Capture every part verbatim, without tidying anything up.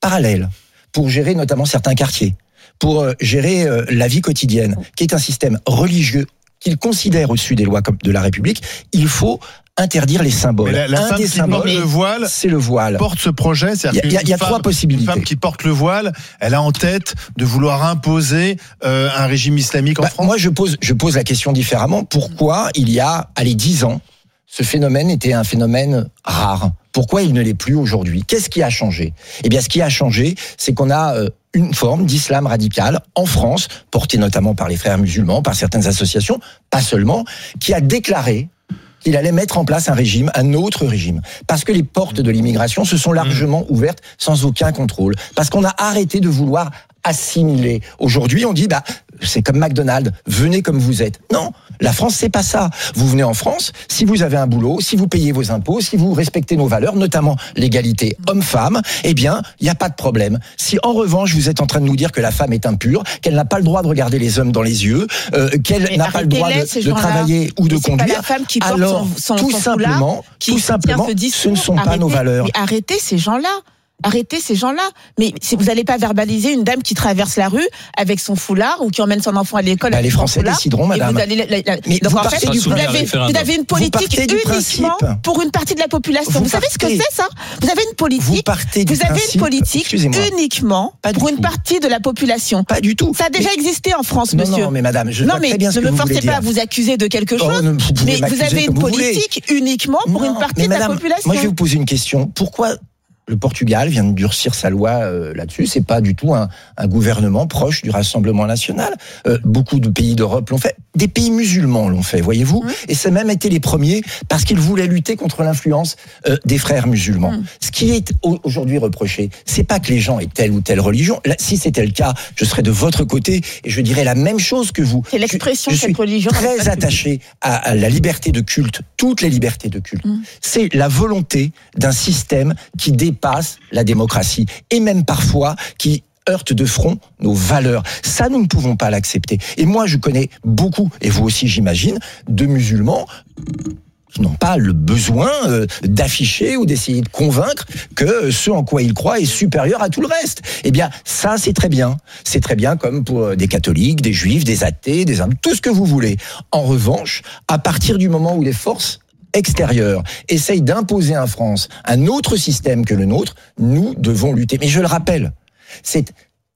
parallèle pour gérer notamment certains quartiers, pour gérer euh, la vie quotidienne, qui est un système religieux qu'il considère au-dessus des lois de la République, il faut interdire les symboles. Mais la, la un femme des qui symboles, porte le voile, c'est le voile. Porte ce projet, il y a, il y a, il y a femme, trois possibilités. Une femme qui porte le voile, elle a en tête de vouloir imposer euh, un régime islamique en bah, France. Moi, je pose, je pose la question différemment. Pourquoi il y a, allez, dix ans, ce phénomène était un phénomène rare? Pourquoi il ne l'est plus aujourd'hui? Qu'est-ce qui a changé? Eh bien, ce qui a changé, c'est qu'on a euh, une forme d'islam radical en France, portée notamment par les frères musulmans, par certaines associations, pas seulement, qui a déclaré qu'il allait mettre en place un régime, un autre régime. Parce que les portes de l'immigration se sont largement ouvertes sans aucun contrôle. Parce qu'on a arrêté de vouloir assimiler. Aujourd'hui, on dit, bah, c'est comme McDonald's, venez comme vous êtes. Non, la France, c'est pas ça. Vous venez en France, si vous avez un boulot, si vous payez vos impôts, si vous respectez nos valeurs, notamment l'égalité homme-femme, eh bien, il n'y a pas de problème. Si en revanche, vous êtes en train de nous dire que la femme est impure, qu'elle n'a pas le droit de regarder les hommes dans les yeux, euh, qu'elle Mais n'a pas le droit de, de travailler ou de mais conduire, c'est pas la femme qui porte alors son, son, tout son simplement, foulard, qui tout simplement, ce, ce ne sont pas arrêtez, nos valeurs. Mais arrêtez ces gens-là. Arrêtez ces gens-là. Mais si vous n'allez pas verbaliser une dame qui traverse la rue avec son foulard ou qui emmène son enfant à l'école bah, avec les son Français foulard. décideront, madame. Vous allez, la, la, mais donc vous en partez fait, du vous avez, vous avez une politique uniquement pour une partie de la population. Vous, vous savez ce que c'est ça? Vous avez une politique. Vous partez du Vous avez principe, une politique uniquement pour une tout. partie de la population. Pas du tout. Ça a déjà mais, existé en France, non, monsieur. Non, mais madame, je non, vois mais très bien ce ne que me vous forcez voulez pas à dire. vous accuser de quelque chose. Oh, ne, vous mais vous avez une politique uniquement pour non, une partie de madame, la population. Moi, je vais vous poser une question. Pourquoi le Portugal vient de durcir sa loi euh, là-dessus? C'est pas du tout un, un gouvernement proche du Rassemblement national. Euh, beaucoup de pays d'Europe l'ont fait. Des pays musulmans l'ont fait, voyez-vous. Mmh. Et ça a même été les premiers parce qu'ils voulaient lutter contre l'influence euh, des frères musulmans. Mmh. Ce qui est aujourd'hui reproché, c'est pas que les gens aient telle ou telle religion. Là, si c'était le cas, je serais de votre côté et je dirais la même chose que vous. C'est l'expression je, de cette religion. Je suis très attaché à, à la liberté de culte, toutes les libertés de culte. Mmh. C'est la volonté d'un système qui dépasse passe la démocratie et même parfois qui heurte de front nos valeurs. Ça, nous ne pouvons pas l'accepter. Et moi, je connais beaucoup, et vous aussi, j'imagine, de musulmans qui n'ont pas le besoin euh, d'afficher ou d'essayer de convaincre que ce en quoi ils croient est supérieur à tout le reste. Eh bien, ça, c'est très bien. C'est très bien comme pour des catholiques, des juifs, des athées, des hindous, tout ce que vous voulez. En revanche, à partir du moment où les forces extérieure essaye d'imposer en France un autre système que le nôtre, nous devons lutter. Mais je le rappelle, c'est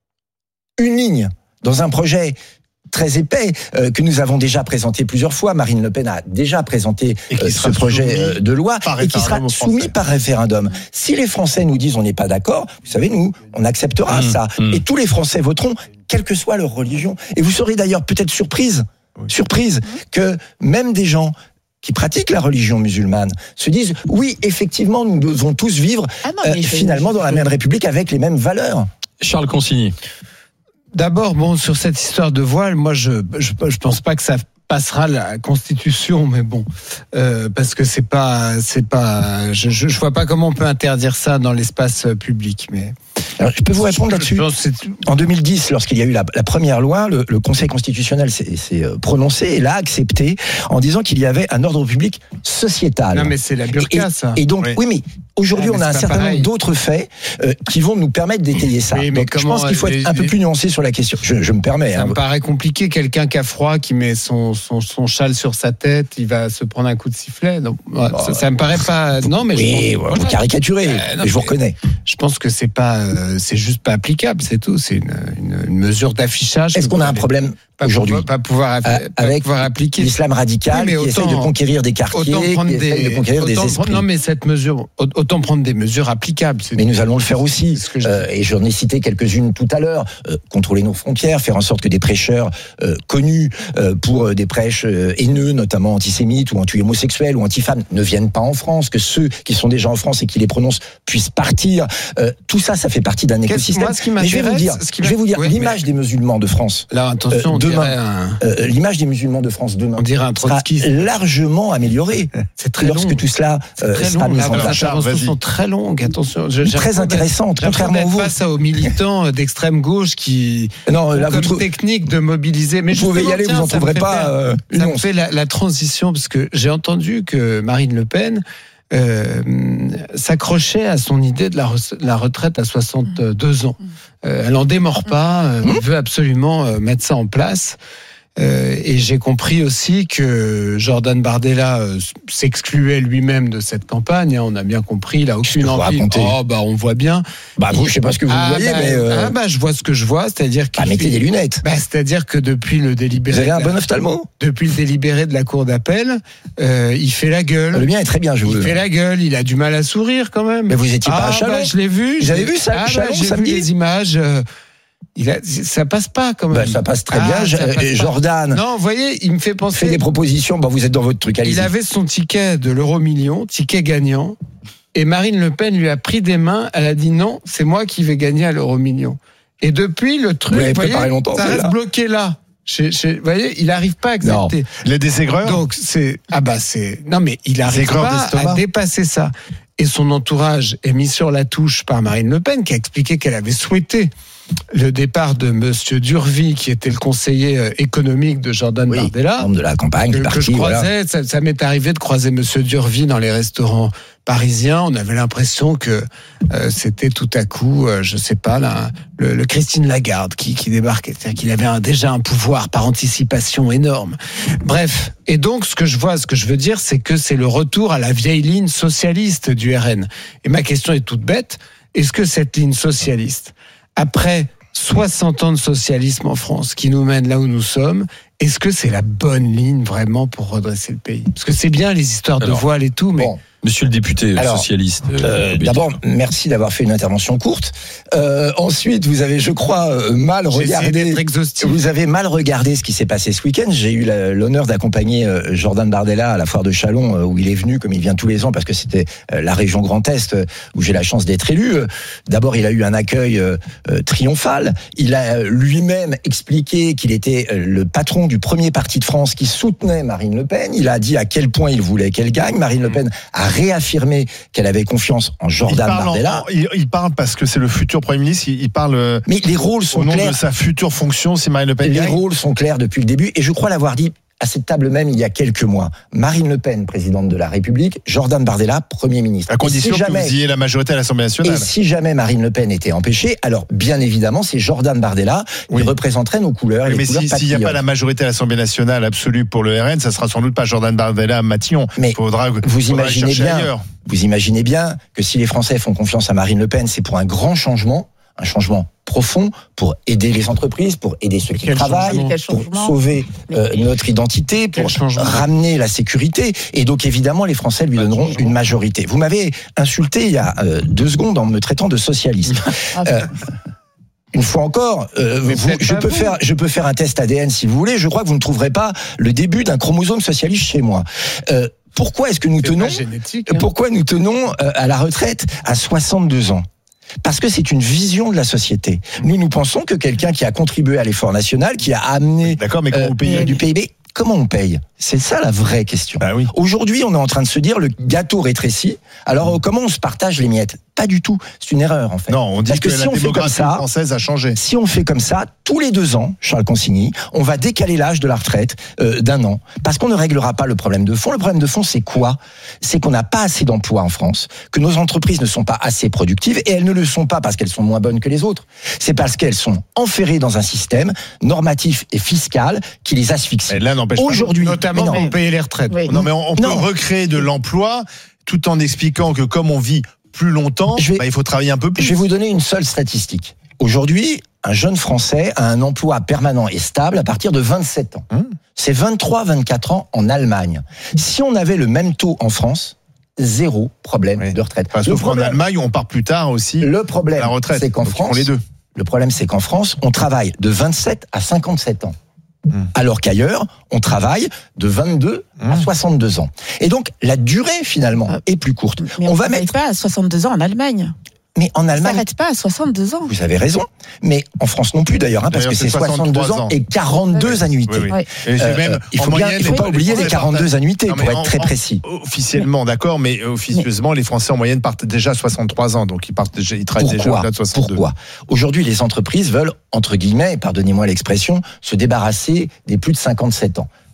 une ligne dans un projet très épais euh, que nous avons déjà présenté plusieurs fois. Marine Le Pen a déjà présenté euh, ce projet euh, de loi et qui sera soumis par référendum. Si les Français nous disent on n'est pas d'accord, vous savez, nous, on acceptera mmh, ça. Mmh. Et tous les Français voteront, quelle que soit leur religion. Et vous serez d'ailleurs peut-être surprise, oui. surprise mmh. que même des gens qui pratiquent la religion musulmane se disent oui, effectivement, nous devons tous vivre ah non, euh, finalement dans la même République avec les mêmes valeurs. Charles Consigny. D'abord, bon, sur cette histoire de voile, moi, je je, je pense pas que ça passera la Constitution, mais bon, euh, parce que c'est pas, c'est pas, je, je, je vois pas comment on peut interdire ça dans l'espace public, mais. Alors, je peux vous répondre là-dessus. En deux mille dix, lorsqu'il y a eu la, la première loi, le, le Conseil constitutionnel s'est, s'est prononcé et l'a accepté en disant qu'il y avait un ordre public sociétal. Non, mais c'est la burqa, et, ça. Et donc, oui, oui mais aujourd'hui, ah, mais on a un certain pareil. nombre d'autres faits euh, qui vont nous permettre d'étayer ça. Oui, donc, je pense qu'il faut être les, un peu plus nuancé sur la question. Je, je me permets. Ça hein. me paraît compliqué. Quelqu'un qui a froid, qui met son, son, son châle sur sa tête, il va se prendre un coup de sifflet. Donc, ouais, oh, ça, ça me paraît pas. Non, mais oui, je pense, vous caricaturez. Euh, non, je vous reconnais. Je pense que c'est pas, euh, c'est juste pas applicable, c'est tout. C'est une, une, une mesure d'affichage. Est-ce qu'on a un problème pas aujourd'hui pouvoir, pas pouvoir, euh, pas avec pouvoir appliquer l'islam radical oui, qui autant, essaye de conquérir des quartiers, qui essaye de conquérir des esprits. Prendre, non, mais cette mesure, autant prendre des mesures applicables. Mais nous allons le faire aussi. Je euh, et j'en ai cité quelques-unes tout à l'heure. Euh, contrôler nos frontières, faire en sorte que des prêcheurs euh, connus euh, pour euh, des prêches euh, haineux, notamment antisémites ou anti-homosexuels ou anti-femmes, ne viennent pas en France. Que ceux qui sont déjà en France et qui les prononcent puissent partir. Euh, tout ça, ça fait partie d'un écosystème. Moi, ce qui mais je vais vous dire, je vais vous dire, oui, l'image mais... des musulmans de France. Là, attention, euh, demain. Un... Euh, l'image des musulmans de France demain on dirait un sera largement améliorée. C'est très lorsque long. tout cela euh, très sera long. mis en place. Les interventions sont très longues. Attention, je, très intéressantes. Contrairement à vous, face aux militants d'extrême gauche qui non, là, ont comme vous technique de mobiliser. Mais vous pouvez y aller, tiens, vous en trouverez pas. Faire, euh, ça me fait la, la transition parce que j'ai entendu que Marine Le Pen euh, s'accrochait à son idée de la, re- la retraite à soixante-deux ans. Euh, elle n'en démord pas, euh, elle veut absolument euh, mettre ça en place. Euh, et j'ai compris aussi que Jordan Bardella euh, s'excluait lui-même de cette campagne. Hein, on a bien compris, il a aucune envie. Oh bah on voit bien. Bah vous, je sais pas ce que vous ah, voyez, bah, mais euh... ah bah je vois ce que je vois, c'est-à-dire que ah, mettez des lunettes. Bah, c'est-à-dire que depuis le délibéré, vous avez un la... bon ophtalmo. Depuis le délibéré de la cour d'appel, euh, il fait la gueule. Le mien est très bien, je vous. Il fait la gueule, il a du mal à sourire quand même. Mais vous étiez pas ah, à Chalon. Bah, je l'ai vu. Vous avez vu ça, ah, Chalon, bah, j'ai samedi vu les images. Euh... Il a, ça passe pas quand même. Bah, ça passe très ah, bien. Je, Jordan. Non, vous voyez, il me fait penser. Fait des propositions. Bah, vous êtes dans votre truc. Allez-y. Il avait son ticket de l'euro million, ticket gagnant, et Marine Le Pen lui a pris des mains. Elle a dit non, c'est moi qui vais gagner à l'euro million. Et depuis le truc, vous, vous voyez, longtemps, ça reste là. bloqué là. Chez, chez, vous voyez, il n'arrive pas à accepter. Non. Il a des aigreurs. Donc c'est ah bah c'est non mais il n'arrive pas d'estomac. à dépasser ça. Et son entourage est mis sur la touche par Marine Le Pen, qui a expliqué qu'elle avait souhaité le départ de Monsieur Durvy, qui était le conseiller économique de Jordan oui, Bardella, de la campagne, que, parti, que je croisais. voilà. Ça, ça m'est arrivé de croiser Monsieur Durvy dans les restaurants parisiens. On avait l'impression que euh, c'était tout à coup, euh, je sais pas, là, le, le Christine Lagarde qui, qui débarquait, c'est-à-dire qu'il avait un, déjà un pouvoir par anticipation énorme. Bref, et donc ce que je vois, ce que je veux dire, c'est que c'est le retour à la vieille ligne socialiste du R N. Et ma question est toute bête. Est-ce que cette ligne socialiste, après soixante ans de socialisme en France, qui nous mène là où nous sommes, est-ce que c'est la bonne ligne vraiment pour redresser le pays ? Parce que c'est bien les histoires de Alors, voile et tout, mais... Bon. Monsieur le député Alors, socialiste. Euh, d'abord, merci d'avoir fait une intervention courte. Euh, ensuite, vous avez, je crois, euh, mal regardé. Vous avez mal regardé ce qui s'est passé ce week-end. J'ai eu la, l'honneur d'accompagner euh, Jordan Bardella à la foire de Chalon, euh, où il est venu, comme il vient tous les ans, parce que c'était euh, la région Grand Est euh, où j'ai la chance d'être élu. Euh, d'abord, il a eu un accueil euh, euh, triomphal. Il a euh, lui-même expliqué qu'il était euh, le patron du premier parti de France qui soutenait Marine Le Pen. Il a dit à quel point il voulait qu'elle gagne. Marine Le Pen a réaffirmé qu'elle avait confiance en Jordan il Bardella. En, il, il parle parce que c'est le futur Premier ministre, il, il parle mais les rôles sont au nom clairs. de sa future fonction si Marine Le Pen Les gagne. rôles sont clairs depuis le début et je crois l'avoir dit à cette table même il y a quelques mois. Marine Le Pen, présidente de la République, Jordan Bardella, Premier ministre. À condition si jamais, que vous ayez la majorité à l'Assemblée nationale. Et si jamais Marine Le Pen était empêchée, alors bien évidemment c'est Jordan Bardella oui. qui représenterait nos couleurs. Oui, et les mais couleurs s'il n'y a pas la majorité à l'Assemblée nationale absolue pour le R N, ça sera sans doute pas Jordan Bardella à Matignon. Mais faudra, vous faudra imaginez bien, ailleurs. vous imaginez bien que si les Français font confiance à Marine Le Pen, c'est pour un grand changement, un changement profond pour aider les entreprises, pour aider ceux qui Quel travaillent, pour sauver euh, notre identité, pour ramener la sécurité. Et donc évidemment, les Français lui donneront une majorité. Vous m'avez insulté il y a euh, deux secondes en me traitant de socialiste. euh, Une fois encore, euh, vous, je peux vous. faire, je peux faire un test A D N si vous voulez. Je crois que vous ne trouverez pas le début d'un chromosome socialiste chez moi. Euh, pourquoi est-ce que nous tenons, hein. pourquoi nous tenons euh, à la retraite à soixante-deux ans? Parce que c'est une vision de la société. Nous, nous pensons que quelqu'un qui a contribué à l'effort national, qui a amené D'accord, mais comment euh, on paye du P I B, comment on paye ? C'est ça la vraie question. Bah oui. Aujourd'hui, on est en train de se dire le gâteau rétrécit. Alors, mmh. comment on se partage les miettes ? Pas du tout. C'est une erreur, en fait. Non, on dit Parce que, que la si on fait comme démographie ça, française a changé. Si on fait comme ça, tous les deux ans, Charles Consigny, on va décaler l'âge de la retraite euh, d'un an. Parce qu'on ne réglera pas le problème de fond. Le problème de fond, c'est quoi ? C'est qu'on n'a pas assez d'emplois en France, que nos entreprises ne sont pas assez productives, et elles ne le sont pas parce qu'elles sont moins bonnes que les autres. C'est parce qu'elles sont enferrées dans un système normatif et fiscal qui les asphyxie. Et là, n'empêche Aujourd'hui, pas, notamment non, pour payer les retraites. Oui. Non, mais on, on peut Non. recréer de l'emploi tout en expliquant que comme on vit plus longtemps, Je vais- bah, il faut travailler un peu plus. Je vais vous donner une seule statistique. Aujourd'hui, un jeune Français a un emploi permanent et stable à partir de vingt-sept ans. Mmh. C'est vingt-trois vingt-quatre ans en Allemagne. Si on avait le même taux en France, zéro problème Oui. de retraite. Parce Le qu'en problème, Allemagne, on part plus tard aussi le à problème la retraite. c'est qu'en Donc, ils font France, les deux. le problème, c'est qu'en France, on travaille de vingt-sept à cinquante-sept ans. Mmh. Alors qu'ailleurs, on travaille de vingt-deux à Mmh. soixante-deux ans. Et donc, la durée, finalement, est plus courte. Mais on on ne va travaille mettre... pas à soixante-deux ans en Allemagne. Mais en On ne Allemagne, s'arrête pas à soixante-deux ans. vous avez raison. Mais en France non plus, d'ailleurs, hein, parce D'ailleurs, que c'est c'est soixante-deux soixante-trois ans ans. et quarante-deux annuités. Oui, oui. Ouais. Et c'est Euh, même, euh, il en faut bien, moyenne, il faut pas les oublier Français les quarante-deux annuités Non, mais pour être en- très en- précis. Officiellement, d'accord, mais officieusement, les Français en moyenne partent déjà à soixante-trois ans, donc ils partent déjà, ils travaillent déjà Pourquoi au-delà de soixante-deux. Pourquoi Aujourd'hui, les entreprises veulent, entre guillemets, pardonnez-moi l'expression, se débarrasser des plus de cinquante-sept ans.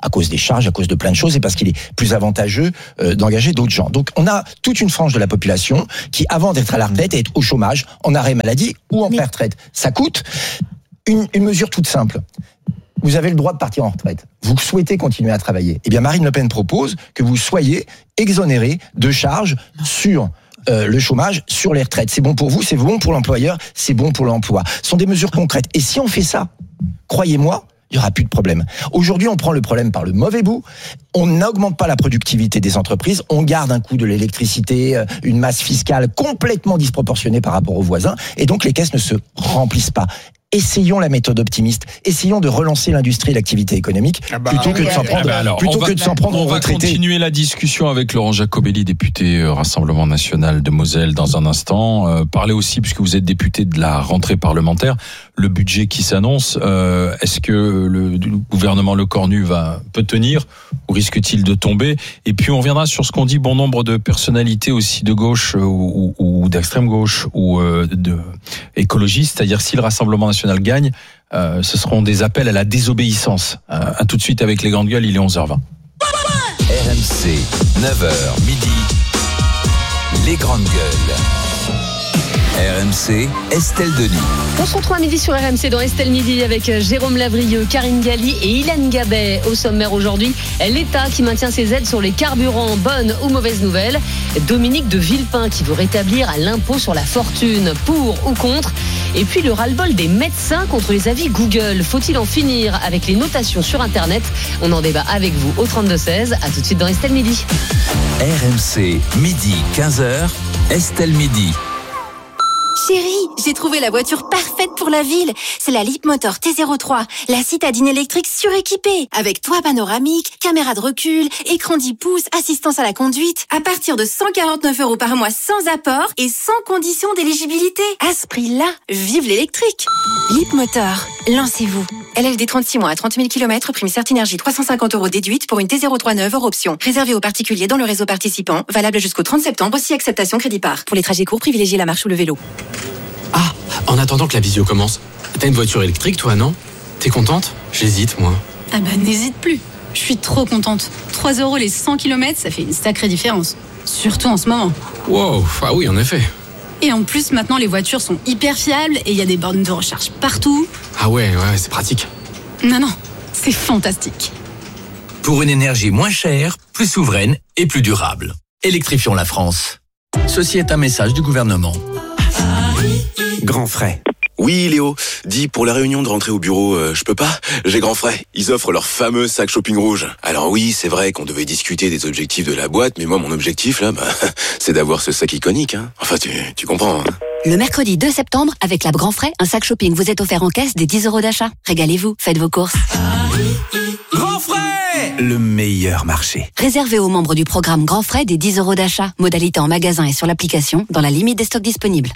à cause des charges, à cause de plein de choses, et parce qu'il est plus avantageux euh, d'engager d'autres gens. Donc on a toute une frange de la population qui, avant d'être à la retraite, est au chômage, en arrêt maladie ou en pré-retraite. Ça coûte une, une mesure toute simple. Vous avez le droit de partir en retraite. Vous souhaitez continuer à travailler. Eh bien, Marine Le Pen propose que vous soyez exonéré de charges sur euh, le chômage, sur les retraites. C'est bon pour vous, c'est bon pour l'employeur, c'est bon pour l'emploi. Ce sont des mesures concrètes. Et si on fait ça, croyez-moi, il n'y aura plus de problème. Aujourd'hui, on prend le problème par le mauvais bout. On n'augmente pas la productivité des entreprises. On garde un coût de l'électricité, une masse fiscale complètement disproportionnée par rapport aux voisins. Et donc, les caisses ne se remplissent pas. Essayons la méthode optimiste. Essayons de relancer l'industrie et l'activité économique ah bah, plutôt que de s'en prendre, ah bah alors, plutôt que va, de s'en prendre aux retraités. On va continuer la discussion avec Laurent Jacobelli, député euh, Rassemblement National de Moselle, dans un instant. Euh, parlez aussi, puisque vous êtes député, de la rentrée parlementaire, le budget qui s'annonce. Euh, est-ce que le, le gouvernement Lecornu va peut tenir ou risque-t-il de tomber? Et puis on reviendra sur ce qu'ont dit bon nombre de personnalités aussi de gauche ou, ou, ou d'extrême gauche ou euh, de écologistes, c'est-à-dire si le Rassemblement National gagne, euh, ce seront des appels à la désobéissance. Euh, à tout de suite avec les grandes gueules, il est onze heures vingt. R M C, neuf heures midi, les grandes gueules. R M C, Estelle Denis. On se retrouve à midi sur R M C dans Estelle Midi avec Jérôme Lavrieux, Karine Galli et Ilan Gabet. Au sommaire aujourd'hui, l'État qui maintient ses aides sur les carburants. Bonne ou mauvaise nouvelle? Dominique de Villepin qui veut rétablir l'impôt sur la fortune. Pour ou contre? Et puis le ras-le-bol des médecins contre les avis Google. Faut-il en finir avec les notations sur Internet? On en débat avec vous au trente-deux seize. À tout de suite dans Estelle Midi. R M C, midi, quinze heures, Estelle Midi. Chérie, j'ai trouvé la voiture parfaite pour la ville. C'est la Leapmotor T zéro trois, la citadine électrique suréquipée. Avec toit panoramique, caméra de recul, écran dix pouces, assistance à la conduite. À partir de cent quarante-neuf euros par mois sans apport et sans condition d'éligibilité. À ce prix-là, vive l'électrique. Leapmotor, lancez-vous. L L D trente-six mois à trente mille kilomètres, prime Certinergie trois cent cinquante euros déduite pour une T zéro trois neuve hors option. Réservé aux particuliers dans le réseau participant, valable jusqu'au trente septembre, si acceptation crédit par. Pour les trajets courts, privilégiez la marche ou le vélo. Ah, en attendant que la visio commence, t'as une voiture électrique toi, non? T'es contente? J'hésite, moi. Ah bah n'hésite plus, je suis trop contente. trois euros les cent kilomètres, ça fait une sacrée différence. Surtout en ce moment. Wow, ah oui, en effet. Et en plus, maintenant, les voitures sont hyper fiables et il y a des bornes de recharge partout. Ah ouais, ouais, c'est pratique. Non, non, c'est fantastique. Pour une énergie moins chère, plus souveraine et plus durable. Électrifions la France. Ceci est un message du gouvernement. Grand frais. Oui, Léo, dis, pour la réunion de rentrée au bureau, euh, je peux pas? J'ai grand frais. Ils offrent leur fameux sac shopping rouge. Alors oui, c'est vrai qu'on devait discuter des objectifs de la boîte, mais moi, mon objectif, là, bah, c'est d'avoir ce sac iconique, hein. Enfin, tu, tu comprends, hein. Le mercredi deux septembre, avec la Grand Frais, un sac shopping vous est offert en caisse des dix euros d'achat. Régalez-vous, faites vos courses. Grand frais! Le meilleur marché. Réservé aux membres du programme Grand Frais des dix euros d'achat. Modalité en magasin et sur l'application, dans la limite des stocks disponibles.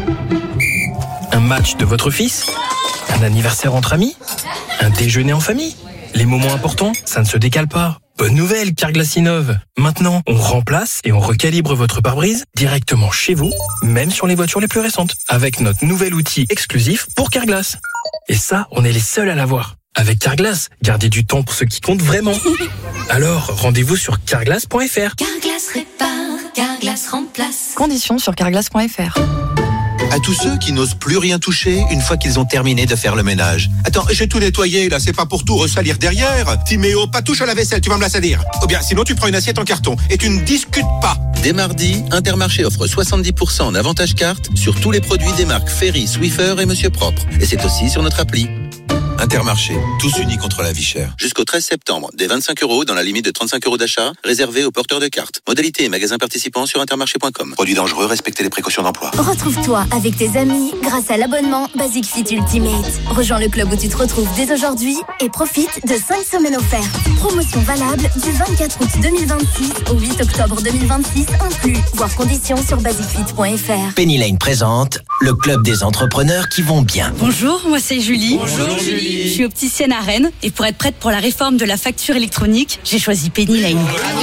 Un match de votre fils? Un anniversaire entre amis? Un déjeuner en famille? Les moments importants, ça ne se décale pas. Bonne nouvelle, Carglass innove. Maintenant, on remplace et on recalibre votre pare-brise directement chez vous, même sur les voitures les plus récentes, avec notre nouvel outil exclusif pour Carglass. Et ça, on est les seuls à l'avoir. Avec Carglass, gardez du temps pour ce qui compte vraiment. Alors, rendez-vous sur carglass point f r. Carglass répare, Carglass remplace. Conditions sur carglass point f r. À tous ceux qui n'osent plus rien toucher une fois qu'ils ont terminé de faire le ménage. Attends, j'ai tout nettoyé là, c'est pas pour tout ressalir derrière. Timéo, pas touche à la vaisselle, tu vas me la salir. Ou bien sinon tu prends une assiette en carton et tu ne discutes pas. Dès mardi, Intermarché offre soixante-dix pour cent en avantage carte sur tous les produits des marques Ferry, Swiffer et Monsieur Propre. Et c'est aussi sur notre appli. Intermarché, tous unis contre la vie chère. Jusqu'au treize septembre, des vingt-cinq euros dans la limite de trente-cinq euros d'achat, réservé aux porteurs de cartes. Modalité et magasins participants sur intermarché point com. Produits dangereux, respectez les précautions d'emploi. Retrouve-toi avec tes amis grâce à l'abonnement Basic Fit Ultimate. Rejoins le club où tu te retrouves dès aujourd'hui et profite de cinq semaines offertes. Promotion valable du vingt-quatre août deux mille vingt-six au huit octobre deux mille vingt-six inclus. Voir conditions sur basic fit point f r. Penny Lane présente le club des entrepreneurs qui vont bien. Bonjour, moi c'est Julie. Bonjour Julie. Je suis opticienne à Rennes et pour être prête pour la réforme de la facture électronique, j'ai choisi Penny Lane.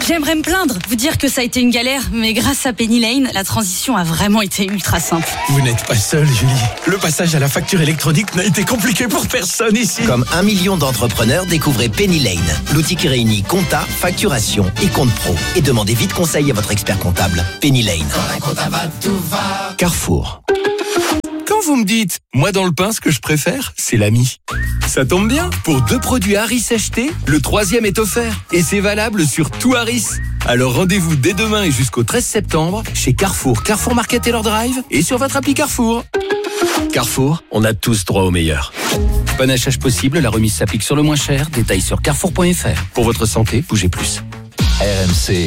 J'aimerais me plaindre, vous dire que ça a été une galère, mais grâce à Penny Lane, la transition a vraiment été ultra simple. Vous n'êtes pas seul, Julie. Le passage à la facture électronique n'a été compliqué pour personne ici. Comme un million d'entrepreneurs, découvrez Penny Lane, l'outil qui réunit compta, facturation et compte pro. Et demandez vite conseil à votre expert comptable. Penny Lane. Carrefour. Quand vous me dites, moi dans le pain, ce que je préfère, c'est l'ami. Ça tombe bien, pour deux produits Harris achetés, le troisième est offert. Et c'est valable sur tout Harris. Alors rendez-vous dès demain et jusqu'au treize septembre chez Carrefour, Carrefour Market et leur Drive et sur votre appli Carrefour. Carrefour, on a tous droit au meilleur. Panachage possible, la remise s'applique sur le moins cher. Détails sur carrefour point f r. Pour votre santé, bougez plus. R M C.